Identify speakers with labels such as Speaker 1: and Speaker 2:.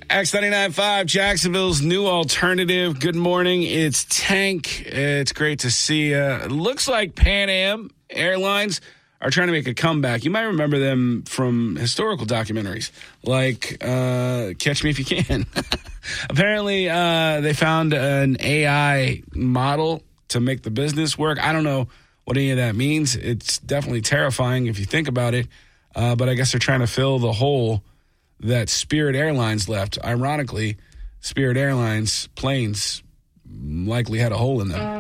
Speaker 1: X99.5, Jacksonville's new alternative. Good morning. It's Tank. It's great to see you. It looks like Pan Am Airlines are trying to make a comeback. You might remember them from historical documentaries like Catch Me If You Can. Apparently, they found an AI model to make the business work. I don't know what any of that means. It's definitely terrifying if you think about it. But I guess they're trying to fill the hole that Spirit Airlines left. Ironically, Spirit Airlines planes likely had a hole in them.